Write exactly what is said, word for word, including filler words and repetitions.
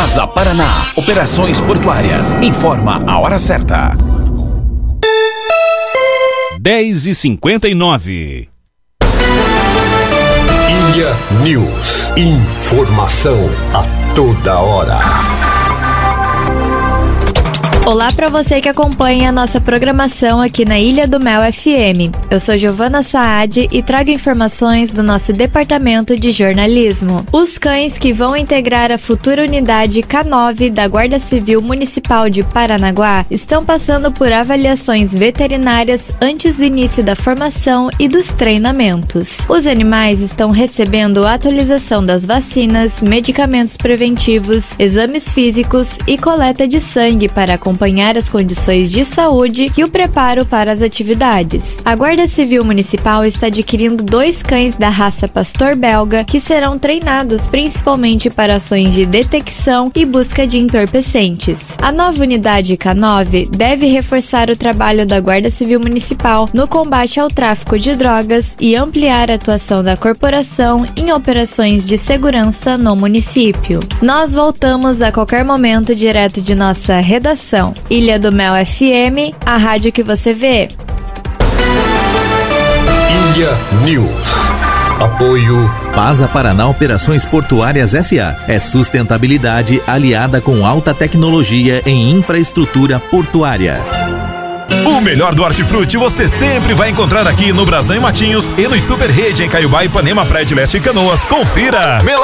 Pasa Paraná, operações portuárias. Informa a hora certa. dez e cinquenta e nove. Ilha News. Informação a toda hora. Olá para você que acompanha a nossa programação aqui na Ilha do Mel F M. Eu sou Giovana Saad e trago informações do nosso departamento de jornalismo. Os cães que vão integrar a futura unidade K nove da Guarda Civil Municipal de Paranaguá estão passando por avaliações veterinárias antes do início da formação e dos treinamentos. Os animais estão recebendo atualização das vacinas, medicamentos preventivos, exames físicos e coleta de sangue para acompanhar as condições de saúde e o preparo para as atividades. A Guarda Civil Municipal está adquirindo dois cães da raça pastor belga que serão treinados principalmente para ações de detecção e busca de entorpecentes. A nova unidade K nove deve reforçar o trabalho da Guarda Civil Municipal no combate ao tráfico de drogas e ampliar a atuação da corporação em operações de segurança no município. Nós voltamos a qualquer momento direto de nossa redação. Ilha do Mel F M, a rádio que você vê. Ilha News. Apoio Pasa Paraná Operações Portuárias S A. É sustentabilidade aliada com alta tecnologia em infraestrutura portuária. O melhor do Hortifruti você sempre vai encontrar aqui no Brasão e Matinhos e no Super Rede em Caiobá, Ipanema, Praia de Leste e Canoas. Confira!